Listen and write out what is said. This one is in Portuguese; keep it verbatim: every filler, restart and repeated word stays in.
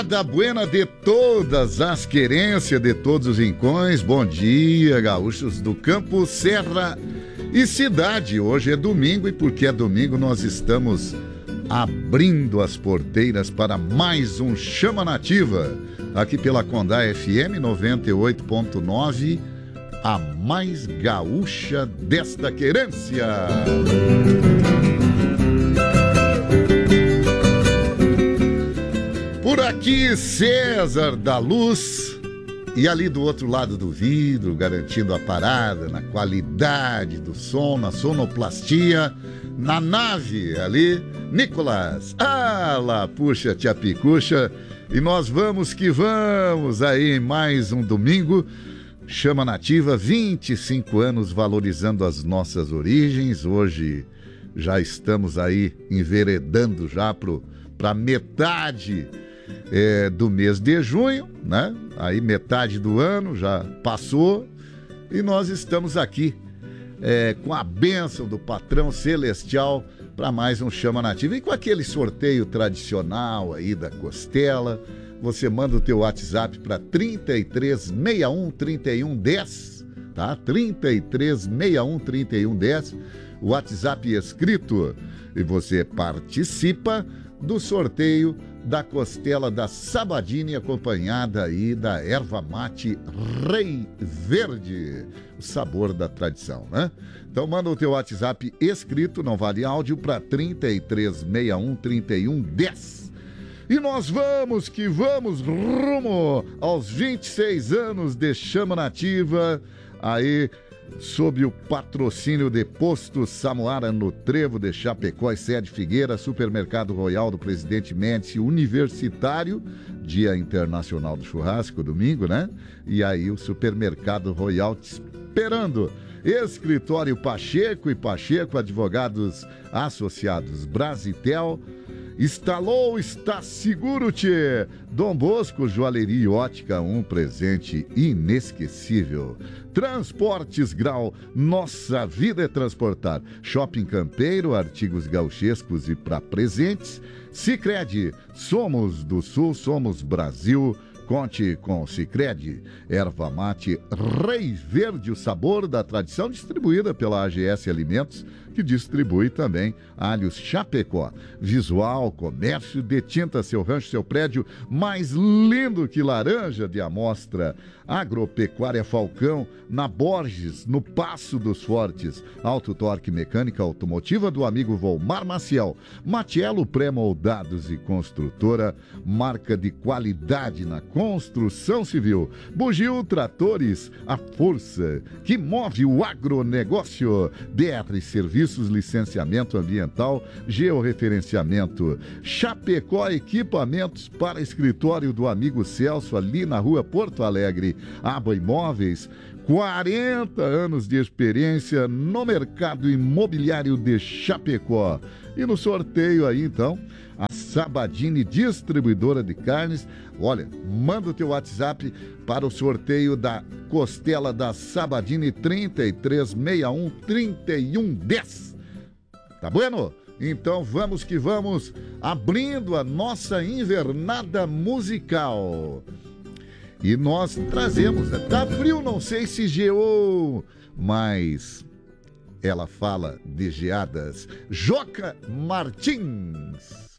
Da buena de todas as querências de todos os rincões. Bom dia, gaúchos do campo, serra e cidade. Hoje é domingo e porque é domingo nós estamos abrindo as porteiras para mais um Chama Nativa aqui pela Condá F M noventa e oito ponto nove, a mais gaúcha desta querência. Por aqui, César da Luz, e ali do outro lado do vidro, garantindo a parada na qualidade do som, na sonoplastia, na nave ali, Nicolas. Ah lá, puxa, tia Picucha, e nós vamos que vamos aí em mais um domingo. Chama Nativa, vinte e cinco anos valorizando as nossas origens. Hoje já estamos aí enveredando já para metade É, do mês de junho, né? Aí metade do ano já passou e nós estamos aqui é, com a bênção do patrão celestial para mais um Chama Nativa. E com aquele sorteio tradicional aí da costela, você manda o teu WhatsApp para trinta e três, sessenta e um, trinta e um, dez, tá? trinta e três, sessenta e um, trinta e um, dez, o WhatsApp escrito, e você participa do sorteio da costela da Sabadini, acompanhada aí da erva mate Rei Verde, o sabor da tradição, né? Então manda o teu WhatsApp escrito, não vale áudio, para trinta e três, sessenta e um, trinta e um, dez. E nós vamos que vamos rumo aos vinte e seis anos de Chama Nativa, aí sob o patrocínio de Posto Samoara no Trevo de Chapecó e Sede Figueira, Supermercado Royal do Presidente Médici, Universitário, Dia Internacional do Churrasco, domingo, né? E aí o Supermercado Royal te esperando. Escritório Pacheco e Pacheco, advogados associados, Brasitel. Instalou, está seguro, tchê. Dom Bosco, joalheria e ótica, um presente inesquecível. Transportes Grau, nossa vida é transportar. Shopping Campeiro, artigos gauchescos e para presentes. Sicredi, somos do Sul, somos Brasil. Conte com Sicredi, erva mate Rei Verde, o sabor da tradição, distribuída pela A G S Alimentos, que distribui também Alhos Chapecó. Visual, comércio de tinta, seu rancho, seu prédio, mais lindo que laranja de amostra. Agropecuária Falcão, na Borges, no Passo dos Fortes. Auto Torque Mecânica Automotiva do amigo Volmar Maciel. Matielo Pré-Moldados e Construtora, marca de qualidade na construção civil. Bugio Tratores, a força que move o agronegócio. D R Serviços, licenciamento ambiental, georreferenciamento. Chapecó Equipamentos para escritório do amigo Celso, ali na rua Porto Alegre. Aba Imóveis, quarenta anos de experiência no mercado imobiliário de Chapecó. E no sorteio aí, então, a Sabadini, distribuidora de carnes. Olha, manda o teu WhatsApp para o sorteio da costela da Sabadini, trinta e três, sessenta e um, trinta e um, dez. Tá bueno? Então vamos que vamos, abrindo a nossa invernada musical. E nós trazemos, né? Tá frio, não sei se geou, mas ela fala de geadas. Joca Martins.